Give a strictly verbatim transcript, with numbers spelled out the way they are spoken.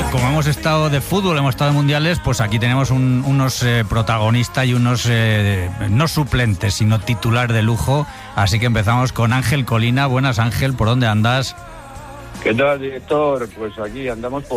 como hemos estado de fútbol, hemos estado de mundiales, pues aquí tenemos un, unos eh, protagonistas y unos eh, no suplentes, sino titular de lujo. Así que empezamos con Ángel Colina. Buenas, Ángel, ¿por dónde andas? ¿Qué tal, director? Pues aquí andamos por